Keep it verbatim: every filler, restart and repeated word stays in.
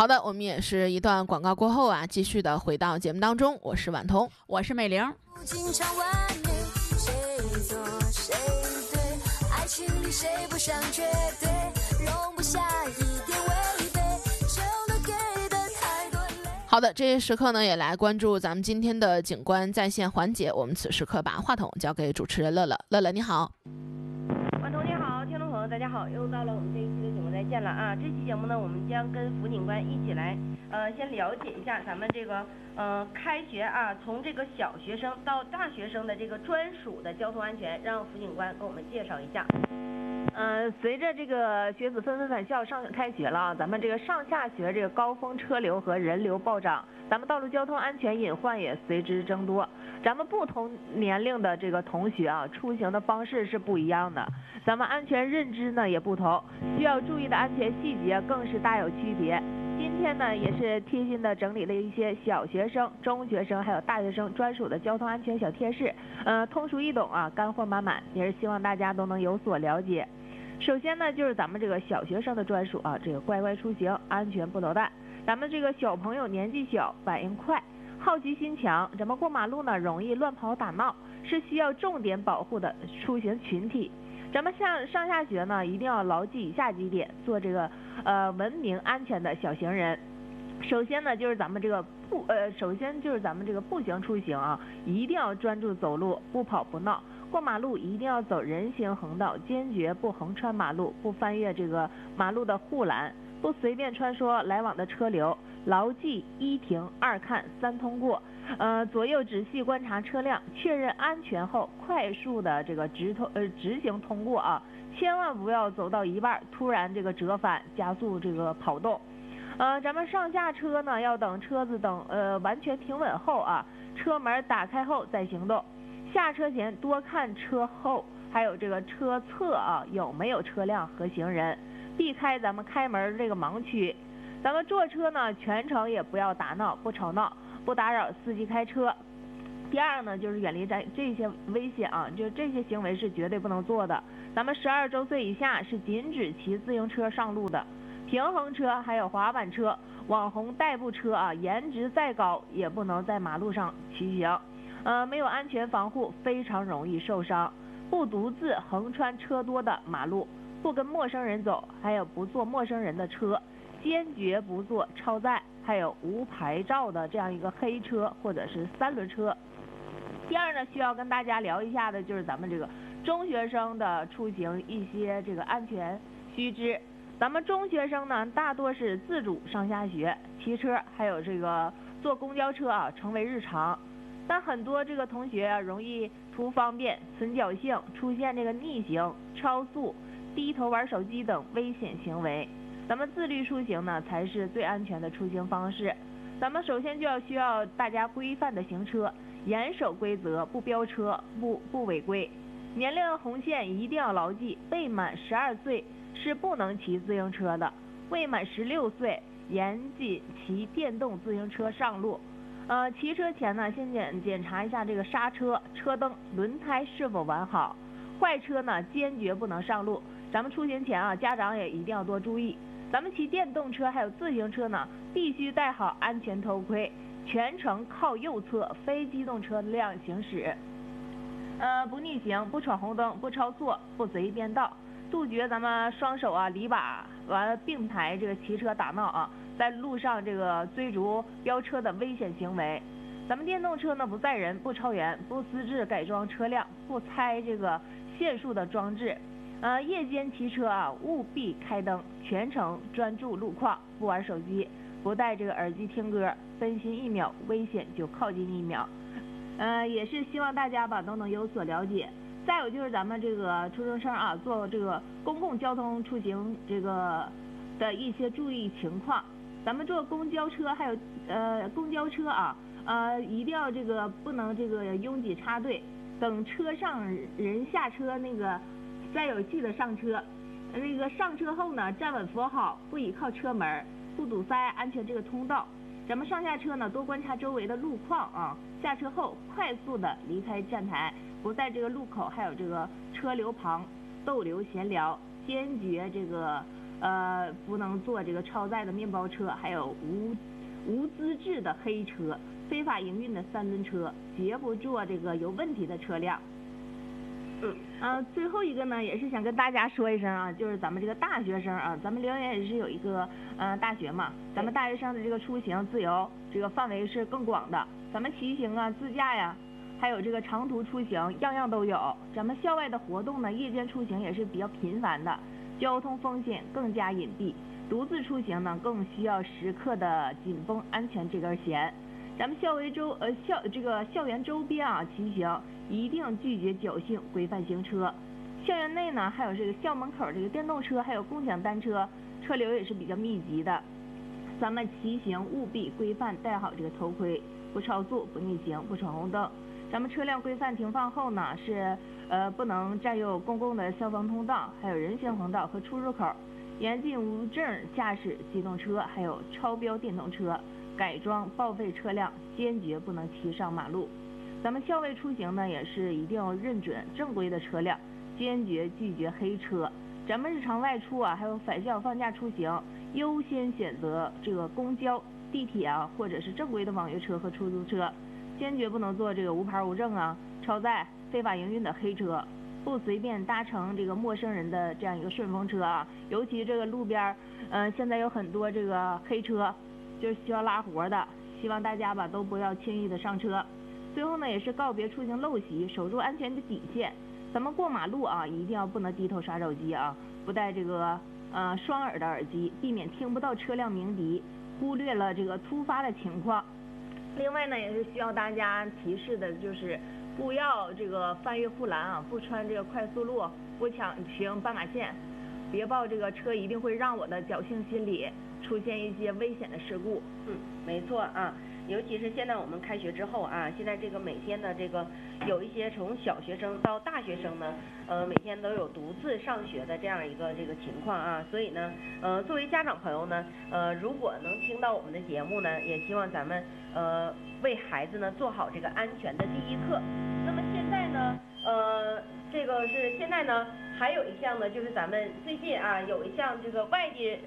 好的，我们也是一段广告过后啊，继续的回到节目当中。我是婉彤， 我是美玲。 经常完美，谁错谁对，爱情里谁不想绝对，容不下一点违背，就能给的太多累。 好的，这些时刻呢，也来关注咱们今天的警官在线环节。我们此时刻把话筒交给主持人乐乐。乐乐你好。 婉彤你好，听众朋友大家好，又到了我们这一期的警官在线了啊！这期节目呢，我们将跟辅警官一起来，呃，先了解一下咱们这个，呃，开学啊，从这个小学生到大学生的这个专属的交通安全，让辅警官给我们介绍一下。 嗯、呃，随着这个学子纷纷返校上开学了啊，咱们这个上下学这个高峰车流和人流暴涨，咱们道路交通安全隐患也随之增多。咱们不同年龄的这个同学啊，出行的方式是不一样的，咱们安全认知呢也不同，需要注意的安全细节更是大有区别。今天呢，也是贴心的整理了一些小学生、中学生还有大学生专属的交通安全小贴士，呃，通俗易懂啊，干货满满，也是希望大家都能有所了解。首先呢，就是咱们这个小学生的专属啊，这个乖乖出行，安全不捣蛋。咱们这个小朋友年纪小，反应快，好奇心强，咱们过马路呢容易乱跑打闹，是需要重点保护的出行群体。咱们上上下学呢，一定要牢记以下几点，做这个呃文明安全的小行人。首先呢，就是咱们这个步呃，首先就是咱们这个步行出行啊，一定要专注走路，不跑不闹。过马路一定要走人行横道，坚决不横穿马路，不翻越这个马路的护栏，不随便穿梭来往的车流，牢记一停二看三通过。呃，左右仔细观察车辆，确认安全后，快速的这个直通呃直行通过啊，千万不要走到一半突然这个折返，加速这个跑动。呃，咱们上下车呢，要等车子等呃完全停稳后啊，车门打开后再行动。下车前多看车后还有这个车侧啊有没有车辆和行人，避开咱们开门这个盲区。咱们坐车呢，全程也不要打闹，不吵闹，不打扰司机开车。第二呢，就是远离这这些危险啊，就这些行为是绝对不能做的。咱们十二周岁以下是禁止骑自行车上路的，平衡车还有滑板车、网红代步车啊，颜值再高也不能在马路上骑行。呃，没有安全防护，非常容易受伤。不独自横穿车多的马路，不跟陌生人走，还有不坐陌生人的车，坚决不坐超载，还有无牌照的这样一个黑车或者是三轮车。第二呢，需要跟大家聊一下的就是咱们这个中学生的出行一些这个安全须知。咱们中学生呢，大多是自主上下学，骑车还有这个坐公交车啊，成为日常。但很多这个同学啊，容易图方便、存侥幸，出现这个逆行、超速、低头玩手机等危险行为。咱们自律出行呢，才是最安全的出行方式。咱们首先就要需要大家规范的行车，严守规则，不飙车，不不违规。年龄红线一定要牢记，未满十二岁是不能骑自行车的，未满十六岁严禁骑电动自行车上路。呃，骑车前呢，先检检查一下这个刹车、车灯、轮胎是否完好。坏车呢，坚决不能上路。咱们出行前啊，家长也一定要多注意。咱们骑电动车还有自行车呢，必须戴好安全头盔，全程靠右侧，非机动车辆行驶。呃，不逆行，不闯红灯，不超速，不随意变道，杜绝咱们双手啊离把完了并排这个骑车打闹啊。在路上这个追逐飙车的危险行为。咱们电动车呢，不载人，不超员，不私自改装车辆，不拆这个限速的装置。呃，夜间骑车啊，务必开灯，全程专注路况，不玩手机，不戴这个耳机听歌，分心一秒，危险就靠近一秒。呃，也是希望大家吧都能有所了解。再有就是咱们这个初中生啊，做这个公共交通出行这个的一些注意情况。咱们坐公交车还有呃公交车啊，呃一定要这个不能这个拥挤插队，等车上人下车那个再有序的上车，那个上车后呢，站稳扶好，不倚靠车门，不堵塞安全这个通道。咱们上下车呢，多观察周围的路况啊，下车后快速的离开站台，不在这个路口还有这个车流旁逗留闲聊，坚决这个呃，不能坐这个超载的面包车，还有无无资质的黑车、非法营运的三轮车，绝不坐这个有问题的车辆。 嗯， 呃，最后一个呢，也是想跟大家说一声啊，就是咱们这个大学生啊，咱们辽源也是有一个呃大学嘛，咱们大学生的这个出行自由，这个范围是更广的，咱们骑行啊、自驾呀，还有这个长途出行，样样都有。咱们校外的活动呢，夜间出行也是比较频繁的，交通风险更加隐蔽，独自出行呢，更需要时刻的紧绷安全这根弦。咱们校园周呃校这个校园周边啊骑行，一定拒绝侥幸规范行车。校园内呢，还有这个校门口这个电动车，还有共享单车，车流也是比较密集的。咱们骑行务必规范戴好这个头盔，不超速、不逆行、不闯红灯。咱们车辆规范停放后呢，是呃不能占用公共的消防通道，还有人行横道和出入口。严禁无证驾驶机动车，还有超标电动车。改装报废车辆坚决不能骑上马路。咱们校外出行呢，也是一定要认准正规的车辆，坚决拒绝黑车。咱们日常外出啊，还有返校放假出行，优先选择这个公交、地铁啊，或者是正规的网约车和出租车，坚决不能坐这个无牌无证啊、超载、非法营运的黑车，不随便搭乘这个陌生人的这样一个顺风车啊。尤其这个路边，嗯、呃，现在有很多这个黑车。就是需要拉活的，希望大家吧都不要轻易的上车。最后呢，也是告别出行陋习，守住安全的底线。咱们过马路啊，一定要不能低头刷手机啊，不戴这个呃双耳的耳机，避免听不到车辆鸣笛，忽略了这个突发的情况。另外呢，也是需要大家提示的，就是不要这个翻越护栏啊，不穿这个快速路，不抢行斑马线，别抱这个车一定会让我的侥幸心理。出现一些危险的事故。 嗯，没错啊，尤其是现在我们开学之后啊，现在这个每天的这个有一些从小学生到大学生呢，呃，每天都有独自上学的这样一个这个情况啊，所以呢，呃，作为家长朋友呢，呃，如果能听到我们的节目呢，也希望咱们呃为孩子呢做好这个安全的第一课。那么现在呢，呃，这个是现在呢还有一项呢，就是咱们最近啊有一项这个外地